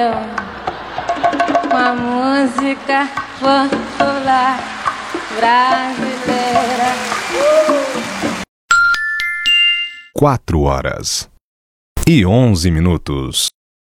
Uma música popular brasileira. 4 horas e 11 minutos.